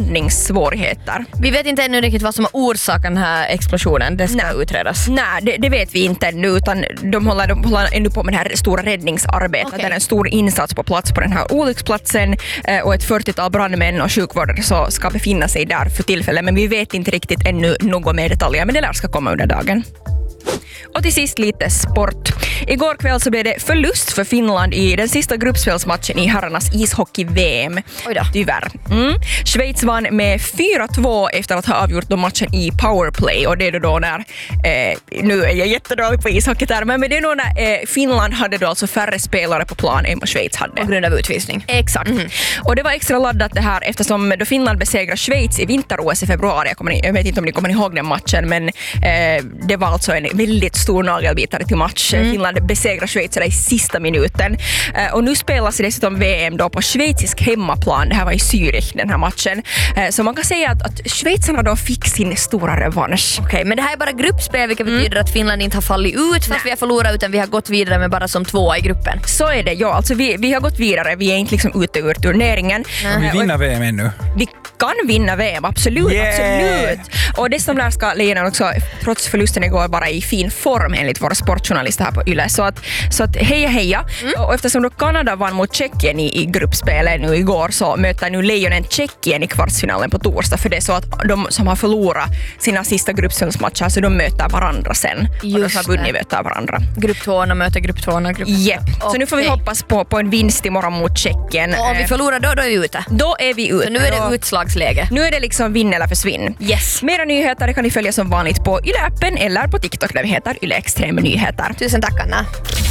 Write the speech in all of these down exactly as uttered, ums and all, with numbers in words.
landningssvårigheter. Vi vet inte ännu riktigt vad som har orsakat den här explosionen. Det ska Nej. utredas. Nej, det, det vet vi inte ännu, utan de håller, de håller ännu på med det här stora räddningsarbetet. Okay. Det är en stor insats på plats på den här olycksplatsen eh, och ett fyrtiotal brandmän och sjukvårdare så ska befinna sig där för tillfället, men vi vet inte riktigt ännu något mer detaljer, men det där ska komma under dagen. Och till sist lite sport. Igår kväll så blev det förlust för Finland i den sista gruppspelsmatchen i herrarnas ishockey-V M. Oj då. Tyvärr. Mm. Schweiz vann med fyra två efter att ha avgjort de matchen i powerplay. Och det är då när, eh, nu är jag jättedålig på ishockeytermer, men det är då när eh, Finland hade då alltså färre spelare på plan än vad Schweiz hade. På grund av utvisning. Exakt. Mm. Och det var extra laddat det här eftersom då Finland besegrade Schweiz i vinter-O S i februari. Jag, kommer, jag vet inte om ni kommer ihåg den matchen, men eh, det var alltså en väldigt stor nagelbitare till match. Mm. Finland besegrar Schweiz i sista minuten. Uh, och nu spelas dessutom V M då på schweizisk hemmaplan. Det här var i Zürich, den här matchen. Uh, så man kan säga att, att schweizarna då fick sin stora revansch. Okej, okay, men det här är bara gruppspel, vilket mm. betyder att Finland inte har fallit ut fast Nej. vi har förlorat, utan vi har gått vidare med bara som tvåa i gruppen. Så är det, ja. Alltså vi, vi har gått vidare. Vi är inte liksom ute ur turneringen. Mm. Uh, vi vinner V M ännu. Vi kan vinna V M, absolut. Yeah. absolut. Och dessutom där ska Lejonen också, trots förlusten igår, bara i fin form enligt våra sportjournalister här på Yle. Så att, så att heja heja. Mm. Och eftersom då Kanada vann mot Tjeckien i, i gruppspelet nu igår så möter nu Lejonen Tjeckien i kvartsfinalen på torsdag. För det är så att de som har förlorat sina sista gruppspelsmatcher så de möter varandra sen. Just och de som har vunnit möter varandra. Grupp två möter grupp två. Grupp Yep. Så nu får vi hoppas på, på en vinst imorgon mot Tjeckien. Och om vi förlorar då, då är vi ute. Då är vi ute. Så nu är det utslagsläge. Nu är det liksom vinn eller försvinn. Yes. Mera nyheter kan ni följa som vanligt på Yle-appen eller på TikTok där vi heter Yle Extrem Nyheter. Tusen tack, Anna.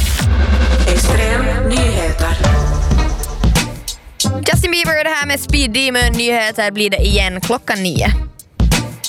Extrem Nyheter. Justin Bieber är det här med Speed Demon. Nyheter blir det igen klockan nio.